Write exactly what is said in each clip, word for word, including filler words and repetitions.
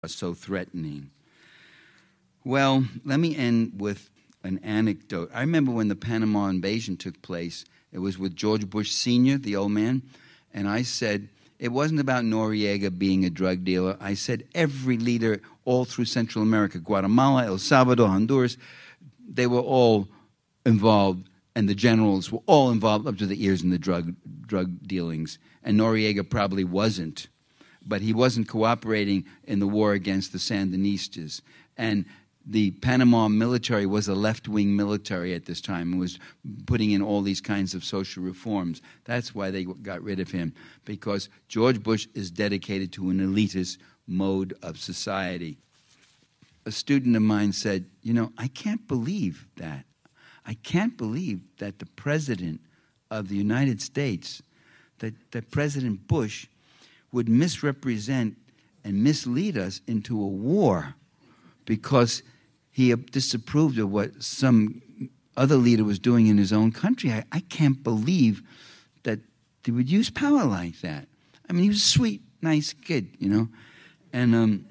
so threatening. Well, let me end with an anecdote. I remember when the Panama invasion took place, it was with George Bush Senior, the old man, and I said, it wasn't about Noriega being a drug dealer. I said every leader all through Central America, Guatemala, El Salvador, Honduras, they were all involved, and the generals were all involved up to the ears in the drug drug dealings. And Noriega probably wasn't, but he wasn't cooperating in the war against the Sandinistas. And the Panama military was a left-wing military at this time and was putting in all these kinds of social reforms. That's why they got rid of him, because George Bush is dedicated to an elitist mode of society. A student of mine said, you know, I can't believe that. I can't believe that the president of the United States, that, that President Bush would misrepresent and mislead us into a war because he disapproved of what some other leader was doing in his own country. I, I can't believe that they would use power like that. I mean, he was a sweet, nice kid, you know. And um,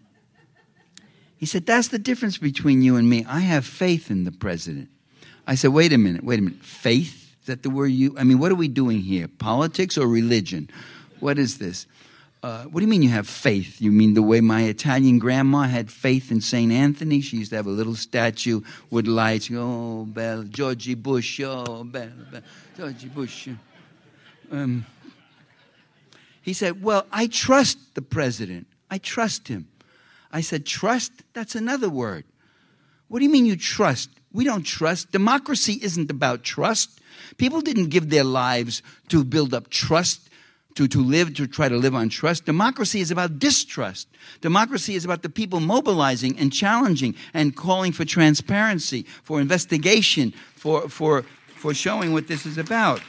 he said, that's the difference between you and me. I have faith in the president. I said, wait a minute, wait a minute. Faith? Is that the word you... I mean, what are we doing here? Politics or religion? What is this? Uh, what do you mean you have faith? You mean the way my Italian grandma had faith in Saint Anthony? She used to have a little statue with lights. Oh, bella, Georgie Bush, oh, bella, bella, Georgie Bush. Um, he said, well, I trust the president. I trust him. I said, trust? That's another word. What do you mean you trust? We don't trust. Democracy isn't about trust. People didn't give their lives to build up trust. To, to live, to try to live on trust. Democracy is about distrust. Democracy is about the people mobilizing and challenging and calling for transparency, for investigation, for, for, for showing what this is about.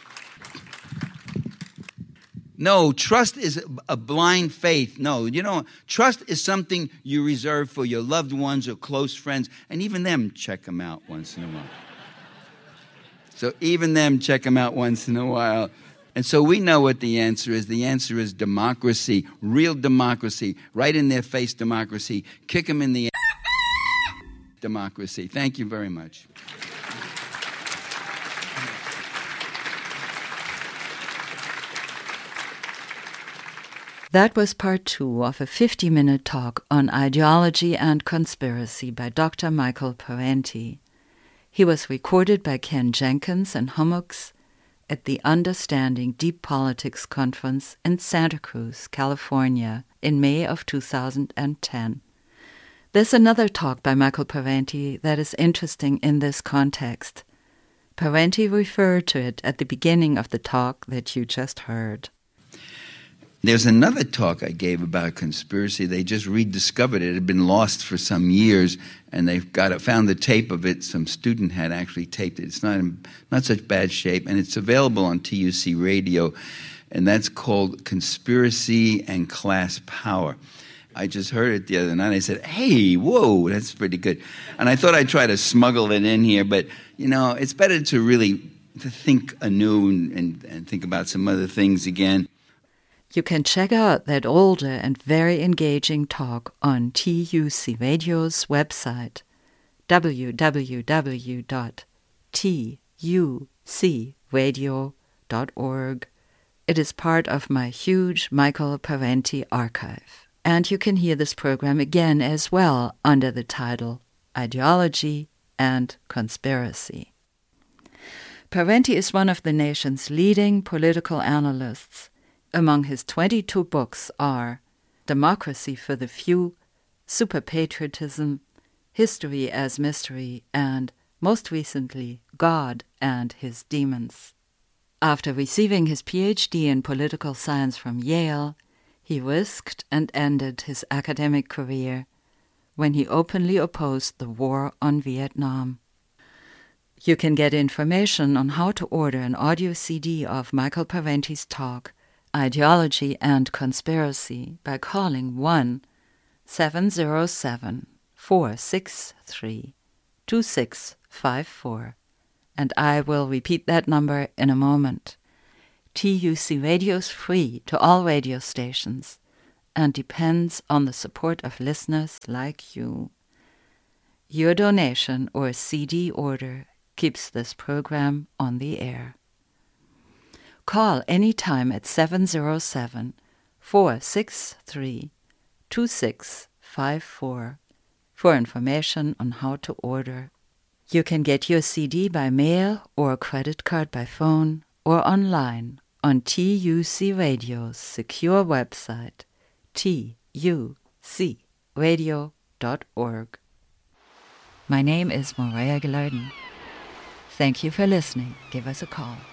No, trust is a blind faith. No, you know, trust is something you reserve for your loved ones or close friends, and even them check them out once in a while. So even them check them out once in a while. And so we know what the answer is. The answer is democracy, real democracy, right in their face democracy. Kick them in the ass. Democracy. Thank you very much. That was part two of a fifty-minute talk on ideology and conspiracy by Doctor Michael Parenti. He was recorded by Ken Jenkins and Hummocks at the Understanding Deep Politics Conference in Santa Cruz, California, in May of two thousand ten. There's another talk by Michael Parenti that is interesting in this context. Parenti referred to it at the beginning of the talk that you just heard. There's another talk I gave about conspiracy. They just rediscovered it. It had been lost for some years, and they've got it, found the tape of it. Some student had actually taped it. It's not in not such bad shape, and it's available on T U C Radio, and that's called Conspiracy and Class Power. I just heard it the other night. I said, hey, whoa, that's pretty good. And I thought I'd try to smuggle it in here, but, you know, it's better to really to think anew and, and, and think about some other things again. You can check out that older and very engaging talk on T U C Radio's website, w w w dot t u c radio dot org. It is part of my huge Michael Parenti archive. And you can hear this program again as well under the title Ideology and Conspiracy. Parenti is one of the nation's leading political analysts. Among his twenty-two books are Democracy for the Few, Super-Patriotism, History as Mystery, and, most recently, God and His Demons. After receiving his P H D in political science from Yale, he risked and ended his academic career when he openly opposed the war on Vietnam. You can get information on how to order an audio C D of Michael Parenti's talk, Ideology and Conspiracy, by calling one seven zero seven, four six three, two six five four, and I will repeat that number in a moment. T U C Radio is free to all radio stations, and depends on the support of listeners like you. Your donation or C D order keeps this program on the air. Call anytime at seven zero seven, four six three, two six five four for information on how to order. You can get your C D by mail or credit card by phone or online on T U C Radio's secure website, T U C radio dot org. My name is Morea Gilardin. Thank you for listening. Give us a call.